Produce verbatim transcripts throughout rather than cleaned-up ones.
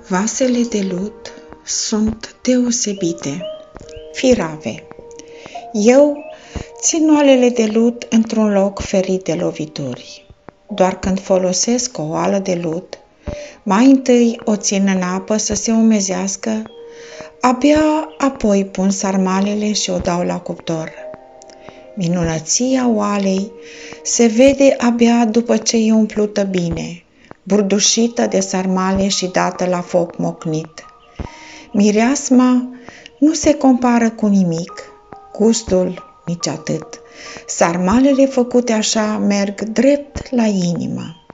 Vasele de lut sunt deosebite, firave. Eu țin oalele de lut într-un loc ferit de lovituri. Doar când folosesc o oală de lut, mai întâi o țin în apă să se umezească, abia apoi pun sarmalele și o dau la cuptor. Minunăția oalei se vede abia după ce e umplută bine, burdușită de sarmale și dată la foc mocnit. Mireasma nu se compară cu nimic, gustul nici atât. Sarmalele făcute așa merg drept la inimă.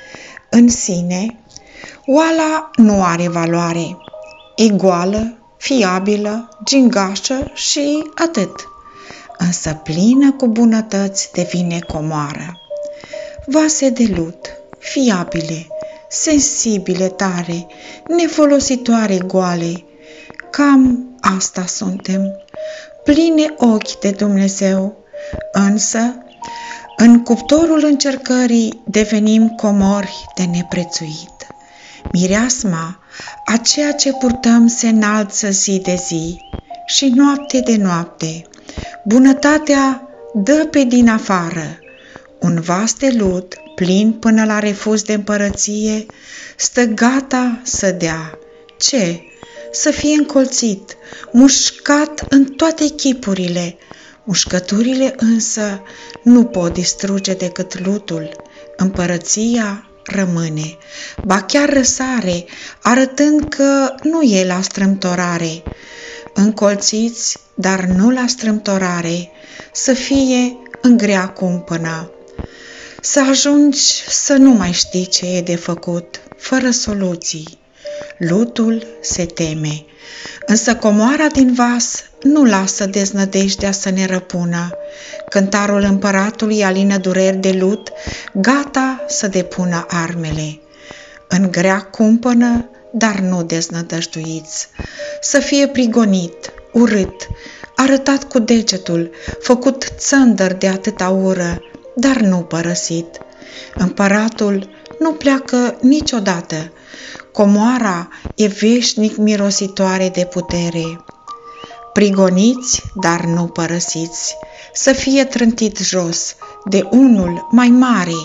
În sine, oala nu are valoare. E goală, fiabilă, gingașă și atât. Însă plină cu bunătăți devine comoară. Vase de lut, fiabile, sensibile tare, nefolositoare goale, cam asta suntem, pline ochi de Dumnezeu, însă în cuptorul încercării devenim comori de neprețuit. Mireasma a ceea ce purtăm se înalță zi de zi și noapte de noapte. Bunătatea dă pe din afară. Un vas de lut, plin până la refuz de împărăție, stă gata să dea. Ce? Să fie încolțit, mușcat în toate chipurile. Mușcăturile însă nu pot distruge decât lutul. Împărăția rămâne, ba chiar răsare, arătând că nu e la strâmtorare. Încolțiți, dar nu la strâmtorare, să fie în grea cumpănă. Să ajungi să nu mai știi ce e de făcut, fără soluții. Lutul se teme, însă comoara din vas nu lasă deznădejdea să ne răpună. Cântarul împăratului alină dureri de lut, gata să depună armele. În grea cumpănă, dar nu deznădăjduiți. Să fie prigonit, urât, arătat cu degetul, făcut țândăr de atâta ură, dar nu părăsit. Împăratul nu pleacă niciodată. Comoara e veșnic mirositoare de putere. Prigoniți, dar nu părăsiți. Să fie trântit jos de unul mai mare,